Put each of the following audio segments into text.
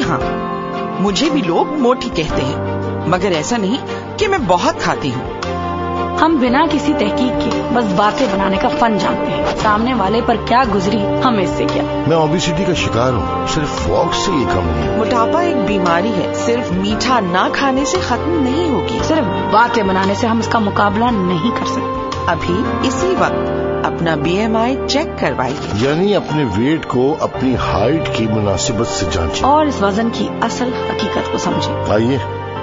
ہاں، مجھے بھی لوگ موٹی کہتے ہیں، مگر ایسا نہیں کہ میں بہت کھاتی ہوں۔ ہم بنا کسی تحقیق کے بس باتیں بنانے کا فن جانتے ہیں، سامنے والے پر کیا گزری ہمیں اس سے کیا۔ میں اوبیسٹی کا شکار ہوں، صرف واک سے یہ کم نہیں۔ موٹاپا ایک بیماری ہے، صرف میٹھا نہ کھانے سے ختم نہیں ہوگی، صرف باتیں بنانے سے ہم اس کا مقابلہ نہیں کر سکتے۔ ابھی اسی وقت اپنا BMI چیک کروائیے، یعنی اپنے ویٹ کو اپنی ہائٹ کی مناسبت سے جانچیں اور اس وزن کی اصل حقیقت کو سمجھیں۔ آئیے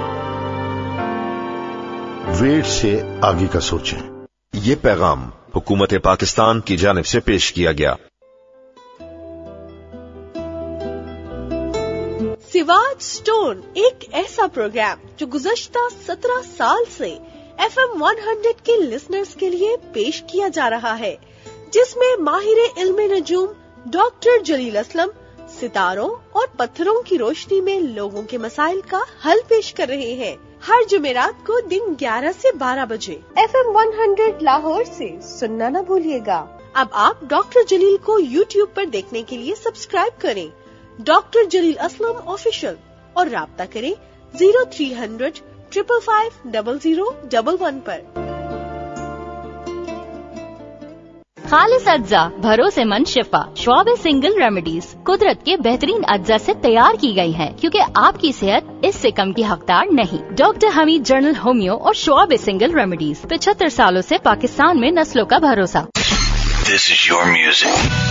ویٹ سے آگے کا سوچیں۔ یہ پیغام حکومت پاکستان کی جانب سے پیش کیا گیا۔ سواد سٹون ایک ایسا پروگرام جو گزشتہ 17 سال سے FM 100 کے لسنرز کے لیے پیش کیا جا رہا ہے، جس میں ماہر علم نجوم ڈاکٹر جلیل اسلم ستاروں اور پتھروں کی روشنی میں لوگوں کے مسائل کا حل پیش کر رہے ہیں۔ ہر جمعرات کو دن 11 سے 12 بجے FM 100 لاہور سے سننا نہ بھولیے گا۔ اب آپ ڈاکٹر جلیل کو YouTube پر دیکھنے کے لیے سبسکرائب کریں، ڈاکٹر جلیل اسلم آفیشل، اور رابطہ کریں 0300 555 0011 پر۔ خالص اجزاء، بھروسے مند شفا، شعب سنگل ریمیڈیز قدرت کے بہترین اجزاء سے تیار کی گئی ہیں، کیونکہ آپ کی صحت اس سے کم کی حقدار نہیں۔ ڈاکٹر حمید جنرل ہومیو اور شعب سنگل ریمیڈیز 75 سالوں سے پاکستان میں نسلوں کا بھروسہ۔ This is your music.